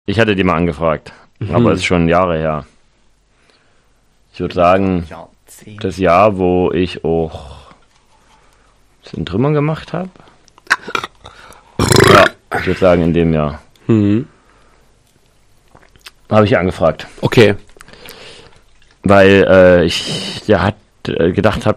Ich hatte die mal angefragt, aber es ist schon Jahre her. Ich würde sagen, das Jahr, wo ich auch den Trümmern gemacht habe. Ja, ich würde sagen, in dem Jahr. Habe ich angefragt. Okay. Weil ich gedacht habe,